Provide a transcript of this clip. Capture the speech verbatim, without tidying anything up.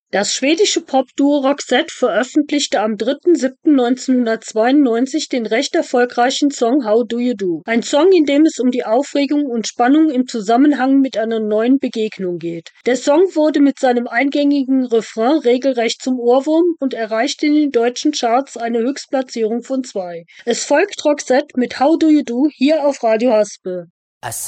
Das schwedische Popduo Roxette veröffentlichte am dritter siebter neunzehnhundertzweiundneunzig den recht erfolgreichen Song How Do You Do? Ein Song, in dem es um die Aufregung und Spannung im Zusammenhang mit einer neuen Begegnung geht. Der Song wurde mit seinem eingängigen Refrain regelrecht zum Ohrwurm und erreichte in den deutschen Charts eine Höchstplatzierung von zwei. Es folgt Roxette mit How Do You Do hier auf Radio Haspe.